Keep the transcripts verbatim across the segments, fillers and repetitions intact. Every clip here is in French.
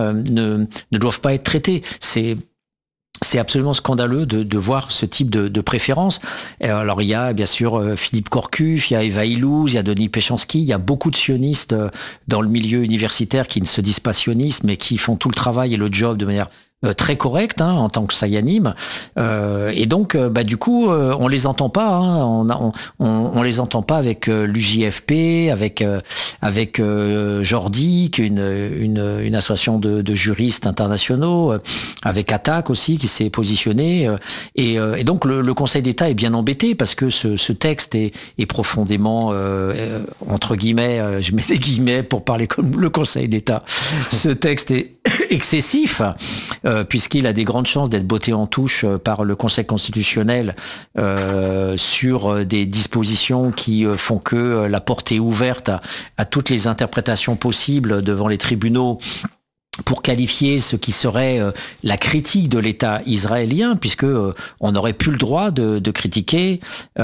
euh, ne, ne doivent pas être traités. C'est C'est absolument scandaleux de, de voir ce type de, de préférence. Alors il y a bien sûr Philippe Corcuff, il y a Eva Illouz, il y a Denis Péchanski, il y a beaucoup de sionistes dans le milieu universitaire qui ne se disent pas sionistes, mais qui font tout le travail et le job de manière Euh, très correct hein, en tant que sayanim euh, et donc euh, bah du coup euh, on les entend pas hein, on, on, on, on les entend pas avec euh, l'U J F P, avec euh, avec euh, Jordi, qui est une, une une association de, de juristes internationaux, euh, avec Attac aussi qui s'est positionné euh, et, euh, et donc le, le Conseil d'État est bien embêté parce que ce, ce texte est, est profondément euh, entre guillemets euh, je mets des guillemets pour parler comme le Conseil d'État, ce texte est excessif euh, puisqu'il a des grandes chances d'être botté en touche par le Conseil constitutionnel euh, sur des dispositions qui font que la porte est ouverte à, à toutes les interprétations possibles devant les tribunaux pour qualifier ce qui serait euh, la critique de l'État israélien, puisque euh, on n'aurait plus le droit de, de critiquer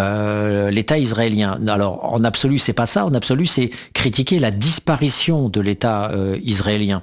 euh, l'État israélien. Alors en absolu, c'est pas ça. En absolu, c'est critiquer la disparition de l'État euh, israélien,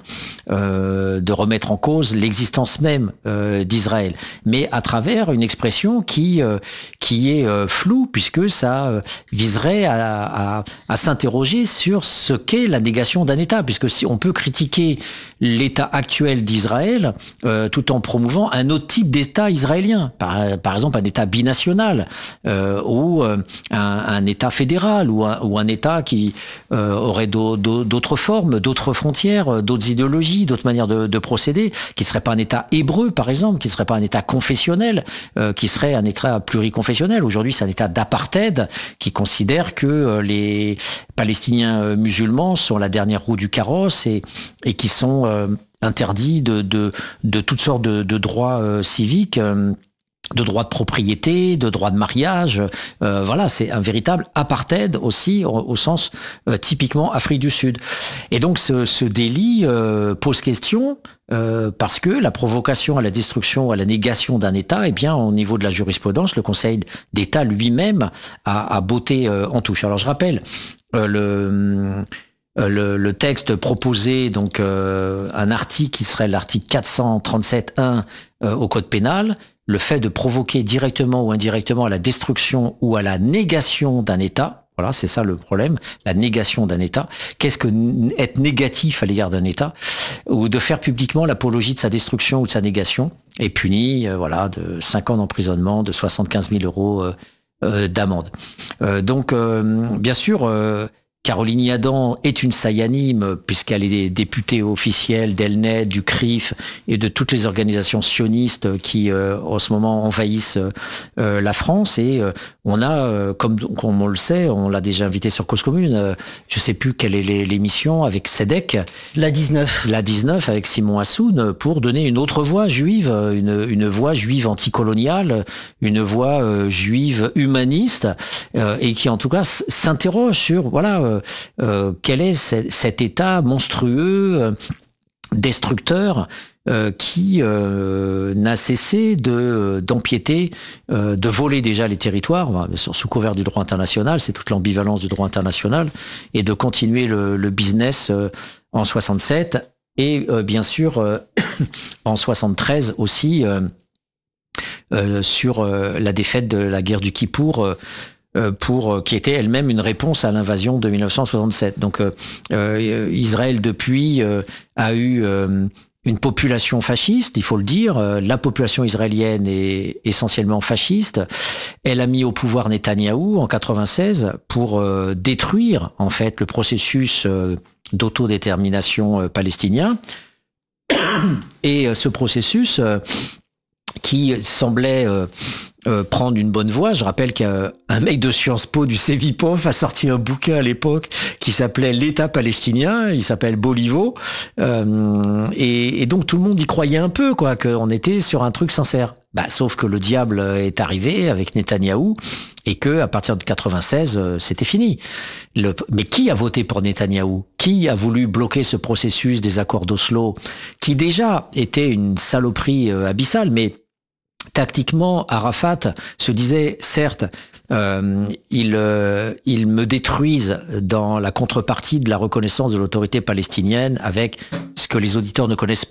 euh, de remettre en cause l'existence même euh, d'Israël, mais à travers une expression qui euh, qui est euh, floue, puisque ça euh, viserait à, à, à s'interroger sur ce qu'est la négation d'un État, puisque si on peut critiquer l'État actuel d'Israël, euh, tout en promouvant un autre type d'État israélien, par, par exemple un État binational, euh, ou euh, un, un État fédéral, ou un, ou un État qui euh, aurait d'au, d'autres formes, d'autres frontières, d'autres idéologies, d'autres manières de, de procéder, qui ne serait pas un État hébreu, par exemple, qui ne serait pas un État confessionnel, euh, qui serait un État pluriconfessionnel. Aujourd'hui, c'est un État d'apartheid qui considère que euh, les Palestiniens musulmans sont la dernière roue du carrosse et, et qui sont euh, interdits de, de, de toutes sortes de, de droits euh, civiques, euh, de droits de propriété, de droits de mariage. Euh, voilà, c'est un véritable apartheid aussi, au, au sens euh, typiquement Afrique du Sud. Et donc ce, ce délit euh, pose question euh, parce que la provocation à la destruction, à la négation d'un État, eh bien, au niveau de la jurisprudence, le Conseil d'État lui-même a, a botté euh, en touche. Alors je rappelle euh, le... Le, le texte proposait donc euh, un article qui serait l'article quatre cent trente-sept un euh, au Code pénal, le fait de provoquer directement ou indirectement à la destruction ou à la négation d'un État. Voilà, c'est ça le problème, la négation d'un État. Qu'est-ce que n- être négatif à l'égard d'un État, ou de faire publiquement l'apologie de sa destruction ou de sa négation est puni, euh, voilà, de cinq ans d'emprisonnement, de soixante-quinze mille euros euh, euh, d'amende. Euh, donc, euh, bien sûr. Euh, Caroline Yadan est une sayanime puisqu'elle est députée officielle d'Elnet, du C R I F et de toutes les organisations sionistes qui, euh, en ce moment, envahissent euh, la France. Et euh, on a, euh, comme, comme on le sait, on l'a déjà invité sur Cause Commune, euh, je ne sais plus quelle est l'émission, avec Sedek. La dix-neuf. La dix-neuf, avec Simon Assoun, pour donner une autre voix juive, une, une voix juive anticoloniale, une voix euh, juive humaniste, euh, et qui, en tout cas, s'interroge sur, voilà, euh, Euh, quel est c- cet État monstrueux, euh, destructeur, euh, qui euh, n'a cessé de d'empiéter, euh, de voler déjà les territoires, bah, sous couvert du droit international, c'est toute l'ambivalence du droit international, et de continuer le, le business euh, en soixante-sept, et euh, bien sûr euh, en soixante-treize aussi, euh, euh, sur euh, la défaite de la guerre du Kippour, euh, pour qui était elle-même une réponse à l'invasion de mille neuf cent soixante-sept. Donc euh, euh, Israël depuis euh, a eu euh, une population fasciste, il faut le dire. La population israélienne est essentiellement fasciste. Elle a mis au pouvoir Netanyahou en quatre-vingt-seize pour euh, détruire en fait le processus euh, d'autodétermination euh, palestinien. Et euh, ce processus euh, qui semblait euh, Euh, prendre une bonne voie. Je rappelle qu'un mec de Sciences Po du Cevipof a sorti un bouquin à l'époque qui s'appelait L'État palestinien. Il s'appelle Bolivo. Euh, et, et donc tout le monde y croyait un peu, quoi, qu'on était sur un truc sincère. Bah, sauf que le diable est arrivé avec Netanyahou et que à partir de quatre-vingt-seize, c'était fini. Le, mais qui a voté pour Netanyahou? Qui a voulu bloquer ce processus des accords d'Oslo, qui déjà était une saloperie euh, abyssale, mais tactiquement, Arafat se disait, certes, euh, ils, euh, ils me détruisent dans la contrepartie de la reconnaissance de l'autorité palestinienne avec ce que les auditeurs ne connaissent